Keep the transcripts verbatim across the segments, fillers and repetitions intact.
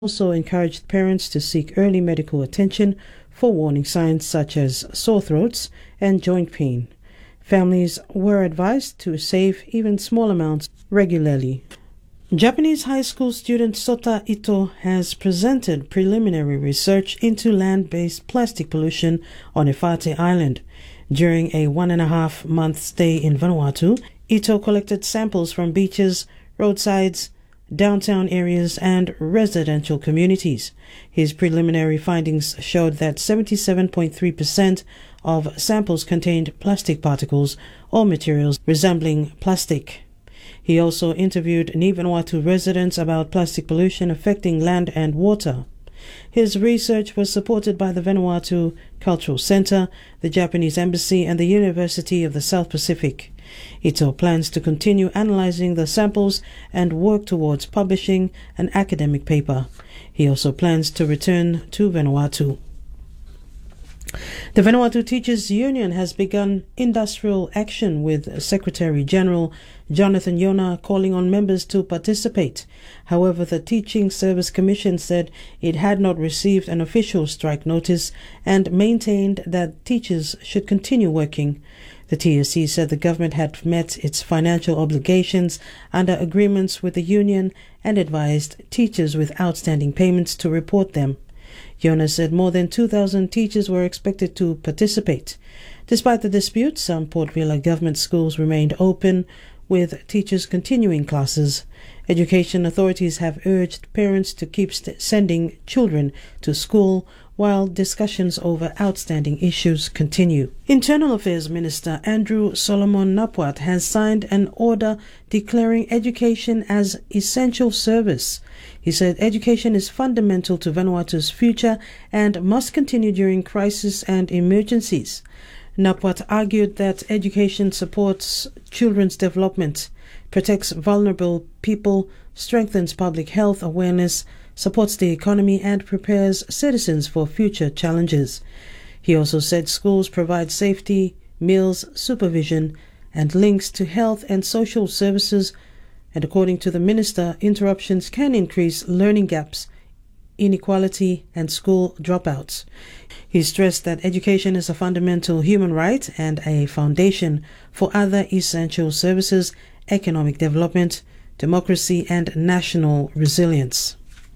also encouraged parents to seek early medical attention for warning signs such as sore throats and joint pain. Families were advised to save even small amounts regularly. Japanese high school student Sota Ito has presented preliminary research into land-based plastic pollution on Efate Island. During a one and a half month stay in Vanuatu, Ito collected samples from beaches, roadsides, downtown areas and residential communities. His preliminary findings showed that seventy-seven point three percent of samples contained plastic particles or materials resembling plastic. He also interviewed Vanuatu residents about plastic pollution affecting land and water. His research was supported by the Vanuatu Cultural Center, the Japanese Embassy and the University of the South Pacific. Ito plans to continue analyzing the samples and work towards publishing an academic paper. He also plans to return to Vanuatu. The Vanuatu Teachers Union has begun industrial action with Secretary General Jonathan Yona calling on members to participate. However, the Teaching Service Commission said it had not received an official strike notice and maintained that teachers should continue working. The T S C said the government had met its financial obligations under agreements with the union and advised teachers with outstanding payments to report them. Yona said more than two thousand teachers were expected to participate. Despite the dispute, some Port Vila government schools remained open, with teachers continuing classes. Education authorities have urged parents to keep st- sending children to school while discussions over outstanding issues continue. Internal Affairs Minister Andrew Solomon Napwat has signed an order declaring education as essential service. He said education is fundamental to Vanuatu's future and must continue during crises and emergencies. Napwat argued that education supports children's development, protects vulnerable people, strengthens public health awareness, supports the economy and prepares citizens for future challenges. He also said schools provide safety, meals, supervision, and links to health and social services, and according to the minister, interruptions can increase learning gaps, inequality, and school dropouts. He stressed that education is a fundamental human right and a foundation for other essential services, economic development, democracy, and national resilience.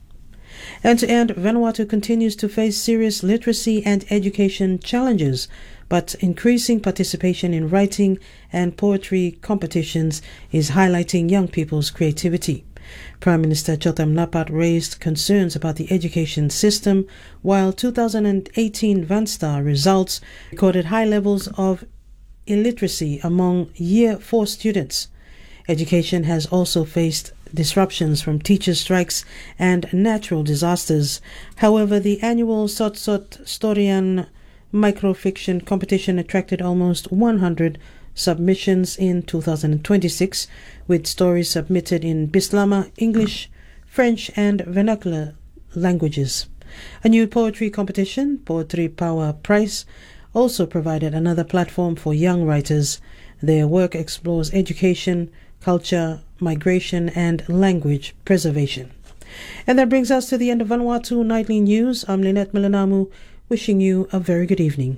And to end, Vanuatu continues to face serious literacy and education challenges, but increasing participation in writing and poetry competitions is highlighting young people's creativity. Prime Minister Chotham Napat raised concerns about the education system, while two thousand eighteen VanStar results recorded high levels of illiteracy among Year four students. Education has also faced disruptions from teacher strikes and natural disasters. However, the annual Sot Sot Storian microfiction competition attracted almost one hundred submissions in two thousand twenty-six, with stories submitted in Bislama, English, French and vernacular languages. A new poetry competition, Poetry Power Prize, also provided another platform for young writers. Their work explores education, culture, migration and language preservation. And that brings us to the end of Vanuatu Nightly News. I'm Lynette Milanamu, wishing you a very good evening.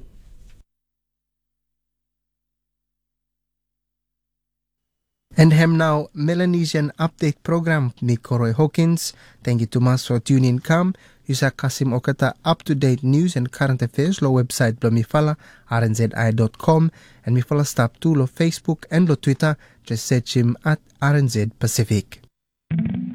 And hem now Melanesian Update Program ni Koroy Hawkins. Thank you to mas for tuning in come. Yusa Kasim Okata up-to-date news and current affairs lo website blo mifala r n z i dot com and mifala stop to lo Facebook and lo Twitter. Just search him at R N Z Pacific.